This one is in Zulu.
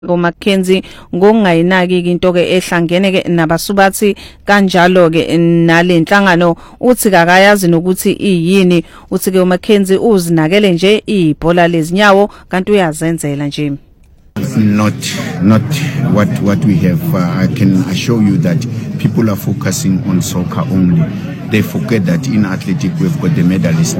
ngoMackenzie ngokungayinaki into ke ehlangene ke nabasubathi kanjalo ke nalenhlangano uthi kakayazi nokuthi iyini uthi ke uMackenzie uzinakele nje ibhola lezinyawo kanti uyazenzela nje. Not what we have. I can assure you that people are focusing on soccer only. They forget that in athletic we've got the medalists.